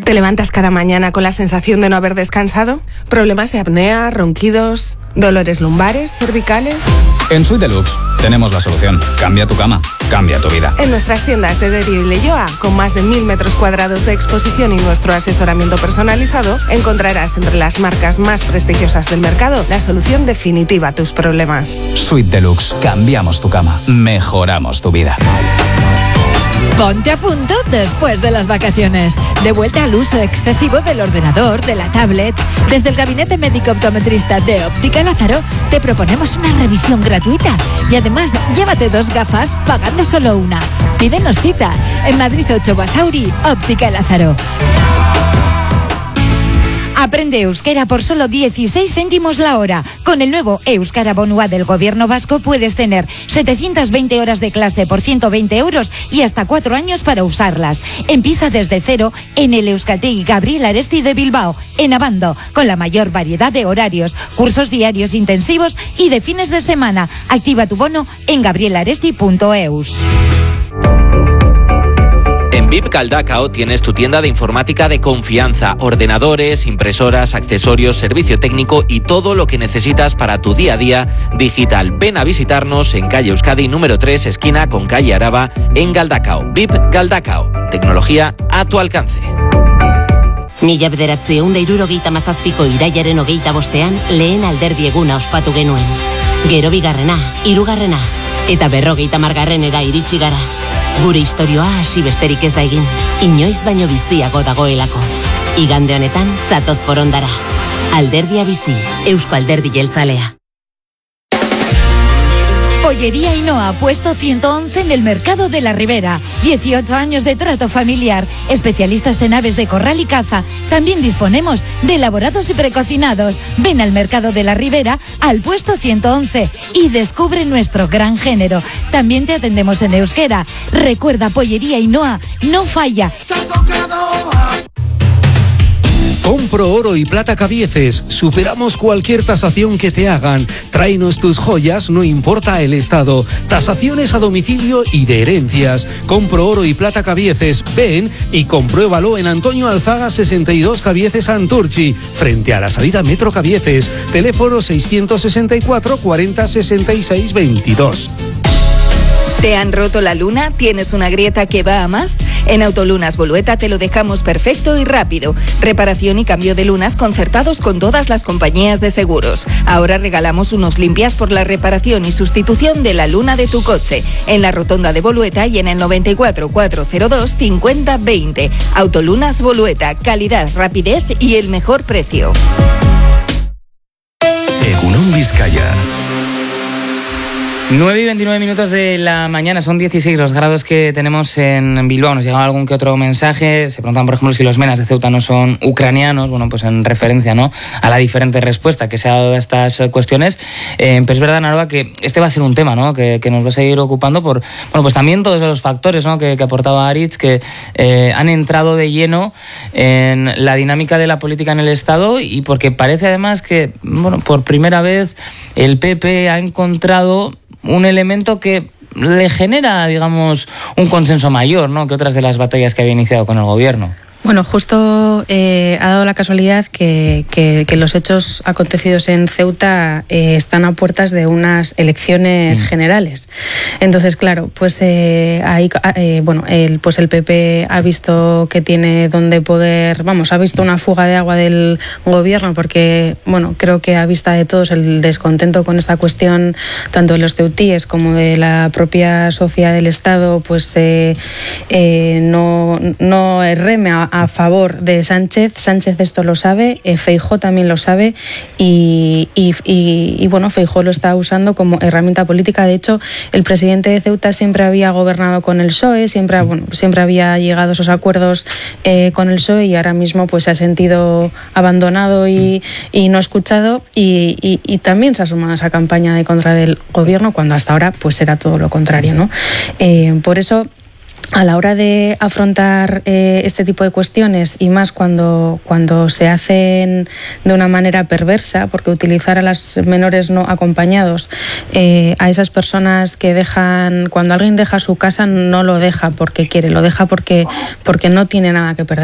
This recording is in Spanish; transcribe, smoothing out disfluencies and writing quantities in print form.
¿Te levantas cada mañana con la sensación de no haber descansado? ¿Problemas de apnea, ronquidos, dolores lumbares, cervicales? En Suite Deluxe tenemos la solución. Cambia tu cama, cambia tu vida. En nuestras tiendas de Derio y Leioa, con más de 1000 metros cuadrados de exposición y nuestro asesoramiento personalizado, encontrarás entre las marcas más prestigiosas del mercado la solución definitiva a tus problemas. Suite Deluxe. Cambiamos tu cama, mejoramos tu vida. Ponte a punto después de las vacaciones. De vuelta al uso excesivo del ordenador, de la tablet. Desde el Gabinete Médico Optometrista de Óptica Lázaro te proponemos una revisión gratuita. Y además, llévate 2 gafas pagando solo una. Pídenos cita en Madrid 8 Basauri, Óptica Lázaro. Aprende euskera por solo 16 céntimos la hora. Con el nuevo Euskara Bonua del Gobierno vasco puedes tener 720 horas de clase por 120 euros y hasta 4 años para usarlas. Empieza desde cero en el Euskaltegi Gabriel Aresti de Bilbao, en Abando, con la mayor variedad de horarios, cursos diarios intensivos y de fines de semana. Activa tu bono en gabrielaresti.eus. En VIP Galdakao tienes tu tienda de informática de confianza, ordenadores, impresoras, accesorios, servicio técnico y todo lo que necesitas para tu día a día digital. Ven a visitarnos en calle Euskadi número 3, esquina con calle Araba, en Galdakao. VIP Galdakao, tecnología a tu alcance. Mila bederatziehun eta hirurogeita hamazazpiko irailaren 25ean lehen alderdi eguna ospatu genuen. Gero bigarrena, hirugarrena eta 50. iritsi gara. Gure istorioa hasi besterik ez da egin, inoiz baino biziago dagoelako. Igande honetan, zatoz forondara. Alderdia bizi, Eusko Alderdi Jeltzalea. Pollería Ainhoa, puesto 111 en el Mercado de la Ribera. 18 años de trato familiar. Especialistas en aves de corral y caza. También disponemos de elaborados y precocinados. Ven al Mercado de la Ribera, al puesto 111 y descubre nuestro gran género. También te atendemos en euskera. Recuerda, Pollería Ainhoa no falla. Compro oro y plata Cabieces. Superamos cualquier tasación que te hagan. Tráenos tus joyas, no importa el estado. Tasaciones a domicilio y de herencias. Compro oro y plata Cabieces. Ven y compruébalo en Antonio Alzaga 62 Cabieces Santurchi, frente a la salida Metro Cabieces. Teléfono 664 40 66 22. ¿Te han roto la luna? ¿Tienes una grieta que va a más? En Autolunas Bolueta te lo dejamos perfecto y rápido. Reparación y cambio de lunas concertados con todas las compañías de seguros. Ahora regalamos unos limpias por la reparación y sustitución de la luna de tu coche. En la rotonda de Bolueta y en el 94 402 50 20. Autolunas Bolueta, calidad, rapidez y el mejor precio. Egunon Vizcaya. 9:29 de la mañana, son 16 los grados que tenemos en Bilbao. Nos llegaba algún que otro mensaje. Se preguntan, por ejemplo, si los menas de Ceuta no son ucranianos. Bueno, pues en referencia, ¿no?, a la diferente respuesta que se ha dado a estas cuestiones. Pero es verdad, Naroa, que este va a ser un tema, ¿no?, que nos va a seguir ocupando por, bueno, pues también todos esos factores, ¿no?, que aportaba Aritz, que han entrado de lleno en la dinámica de la política en el Estado, y porque parece además que, bueno, por primera vez el PP ha encontrado un elemento que le genera, digamos, un consenso mayor, ¿no?, que otras de las batallas que había iniciado con el gobierno. Bueno, justo ha dado la casualidad que los hechos acontecidos en Ceuta están a puertas de unas elecciones generales. Entonces, claro, pues ahí, pues el PP ha visto que tiene donde poder, ha visto una fuga de agua del gobierno, porque, bueno, creo que a vista de todos el descontento con esta cuestión, tanto de los ceutíes como de la propia sociedad del Estado, pues no reme a favor de Sánchez. Sánchez esto lo sabe, Feijóo también lo sabe, y bueno, Feijóo lo está usando como herramienta política. De hecho, el presidente de Ceuta siempre había gobernado con el PSOE, siempre había llegado a esos acuerdos con el PSOE, y ahora mismo pues se ha sentido abandonado y no escuchado, y también se ha sumado a esa campaña de contra del gobierno, cuando hasta ahora pues era todo lo contrario, ¿no? Por eso, a la hora de afrontar este tipo de cuestiones, y más cuando se hacen de una manera perversa, porque utilizar a las menores no acompañados, a esas personas que dejan, cuando alguien deja su casa, no lo deja porque quiere, lo deja porque no tiene nada que perder.